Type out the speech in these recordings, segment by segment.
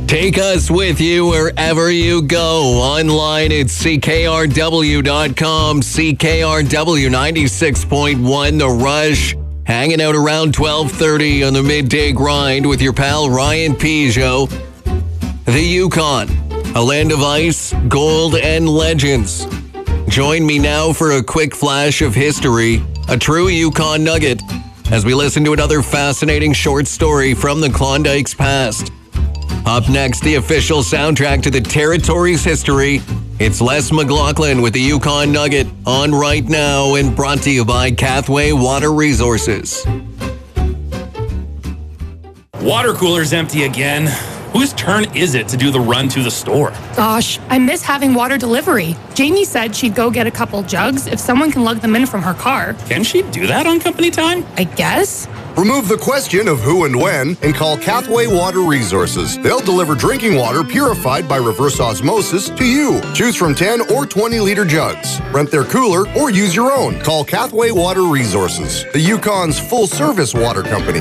Take us with you wherever you go. Online at CKRW.com, CKRW 96.1 The Rush. Hanging out around 12:30 on the midday grind with your pal Ryan Peugeot. The Yukon, a land of ice, gold, and legends. Join me now for a quick flash of history, a true Yukon nugget, as we listen to another fascinating short story from the Klondike's past. Up next, the official soundtrack to the territory's history. It's Les McLaughlin with the Yukon Nugget, on right now and brought to you by Cathway Water Resources. Water cooler's empty again. Whose turn is it to do the run to the store? Gosh, I miss having water delivery. Jamie said she'd go get a couple jugs if someone can lug them in from her car. Can she do that on company time? I guess. Remove the question of who and when and call Cathway Water Resources. They'll deliver drinking water purified by reverse osmosis to you. Choose from 10 or 20-liter jugs. Rent their cooler or use your own. Call Cathway Water Resources, the Yukon's full-service water company.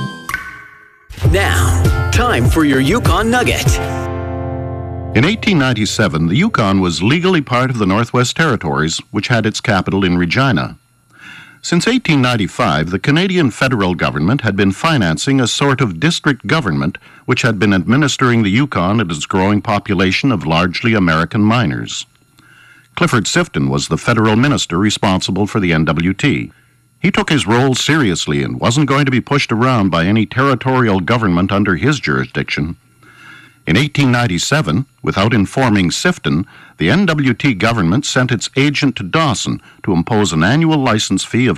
Now, time for your Yukon Nugget. In 1897, the Yukon was legally part of the Northwest Territories, which had its capital in Regina. Since 1895, the Canadian federal government had been financing a sort of district government which had been administering the Yukon and its growing population of largely American miners. Clifford Sifton was the federal minister responsible for the NWT. He took his role seriously and wasn't going to be pushed around by any territorial government under his jurisdiction. In 1897, without informing Sifton, the NWT government sent its agent to Dawson to impose an annual license fee of